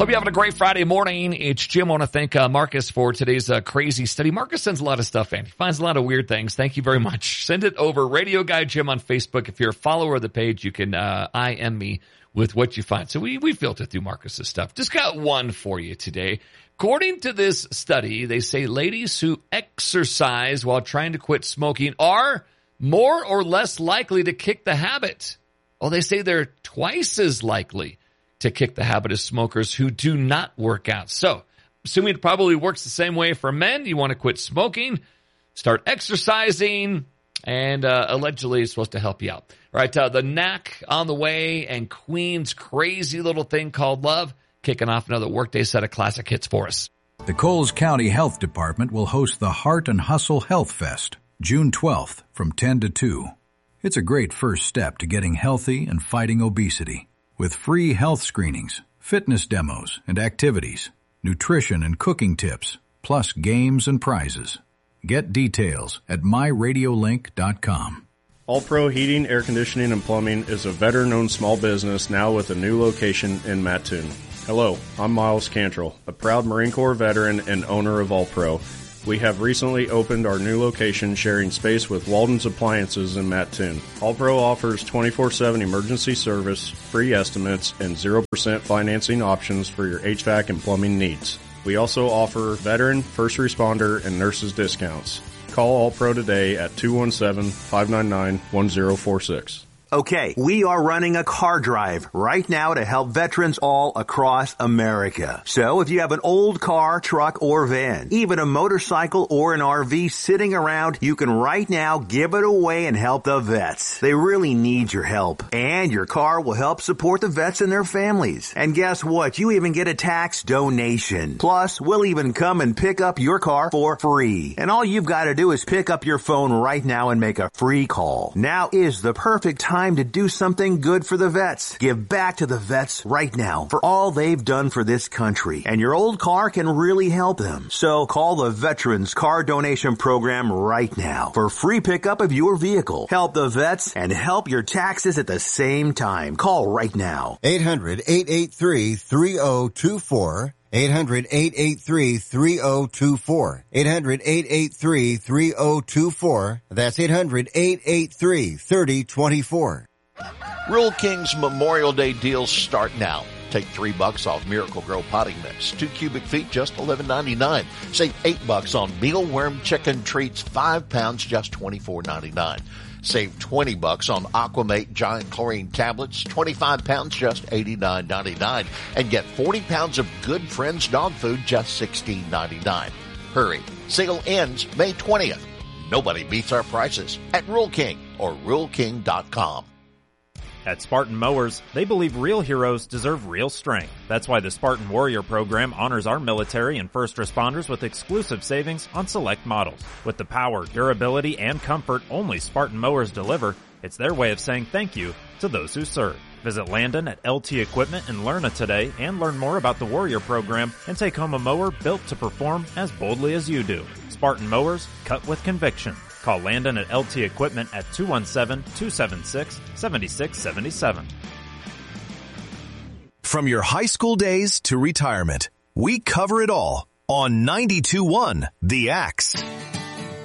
Hope you're having a great Friday morning. It's Jim. I want to thank Marcus for today's crazy study. Marcus sends a lot of stuff in. He finds a lot of weird things. Thank you very much. Send it over. Radio Guy Jim on Facebook. If you're a follower of the page, you can IM me with what you find. So we filter through Marcus's stuff. Just got one for you today. According to this study, they say ladies who exercise while trying to quit smoking are more or less likely to kick the habit. Oh, they say they're twice as likely to kick the habit as smokers who do not work out. So, assuming it probably works the same way for men, you want to quit smoking, start exercising, and allegedly it's supposed to help you out. All right, the Knack on the way and Queen's crazy little thing called Love, kicking off another workday set of classic hits for us. The Coles County Health Department will host the Heart and Hustle Health Fest, June 12th from 10 to 2. It's a great first step to getting healthy and fighting obesity. With free health screenings, fitness demos and activities, nutrition and cooking tips, plus games and prizes. Get details at myradiolink.com. All Pro Heating, Air Conditioning, and Plumbing is a veteran-owned small business now with a new location in Mattoon. Hello, I'm Miles Cantrell, a proud Marine Corps veteran and owner of All Pro. We have recently opened our new location sharing space with Walden's Appliances in Mattoon. All Pro offers 24/7 emergency service, free estimates, and 0% financing options for your HVAC and plumbing needs. We also offer veteran, first responder, and nurses discounts. Call All Pro today at 217-599-1046. Okay, we are running a car drive right now to help veterans all across America. So if you have an old car, truck, or van, even a motorcycle or an RV sitting around, you can right now give it away and help the vets. They really need your help. And your car will help support the vets and their families. And guess what? You even get a tax donation. Plus, we'll even come and pick up your car for free. And all you've got to do is pick up your phone right now and make a free call. Now is the perfect time to do something good for the vets. Give back to the vets right now for all they've done for this country. And your old car can really help them. So call the Veterans Car Donation Program right now for free pickup of your vehicle. Help the vets and help your taxes at the same time. Call right now. 800-883-3024. 800-883-3024. 800-883-3024. That's 800-883-3024. Rural King's Memorial Day deals start now. Take $3 off Miracle Grow potting mix. 2 cubic feet, just $11.99. Save $8 on mealworm chicken treats, 5 pounds, just $24.99. Save $20 on Aquamate Giant Chlorine tablets, 25 pounds, just $89.99. And get 40 pounds of Good Friends dog food, just $16.99. Hurry. Sale ends May 20th. Nobody beats our prices at Rural King or RuralKing.com. At Spartan Mowers, they believe real heroes deserve real strength. That's why the Spartan Warrior program honors our military and first responders with exclusive savings on select models. With the power, durability, and comfort only Spartan Mowers deliver, it's their way of saying thank you to those who serve. Visit Landon at LT Equipment in Lerna today and learn more about the Warrior program and take home a mower built to perform as boldly as you do. Spartan Mowers, cut with conviction. Call Landon at LT Equipment at 217-276-7677. From your high school days to retirement, we cover it all on 92.1 The Axe.